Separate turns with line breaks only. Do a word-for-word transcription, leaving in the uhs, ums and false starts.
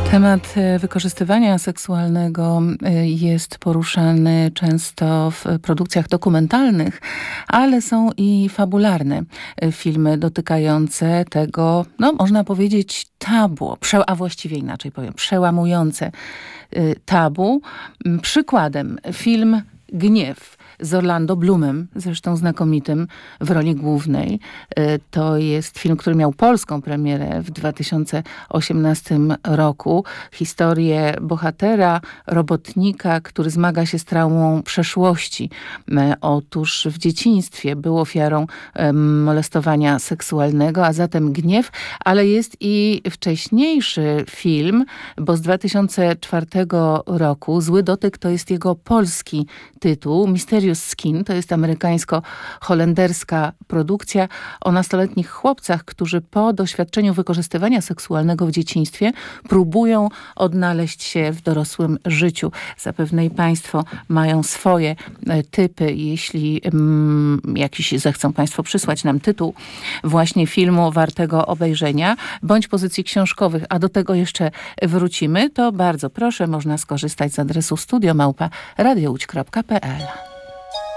Temat wykorzystywania seksualnego jest poruszany często w produkcjach dokumentalnych, ale są i fabularne filmy dotykające tego, no można powiedzieć, tabu, a właściwie inaczej powiem, przełamujące tabu. Przykładem film Gniew z Orlando Bloomem, zresztą znakomitym w roli głównej. To jest film, który miał polską premierę w dwa tysiące osiemnastym roku. Historię bohatera, robotnika, który zmaga się z traumą przeszłości. Otóż w dzieciństwie był ofiarą molestowania seksualnego, a zatem Gniew, ale jest i wcześniejszy film, bo z dwa tysiące czwartego roku Zły dotyk to jest jego polski tytuł. Mysterious Skin to jest amerykańsko-holenderska produkcja o nastoletnich chłopcach, którzy po doświadczeniu wykorzystywania seksualnego w dzieciństwie próbują odnaleźć się w dorosłym życiu. Zapewne i państwo mają swoje typy. Jeśli mm, jakiś zechcą państwo przysłać nam tytuł właśnie filmu wartego obejrzenia, bądź pozycji książkowych, a do tego jeszcze wrócimy, to bardzo proszę, można skorzystać z adresu studio małpa radio łódź kropka p l.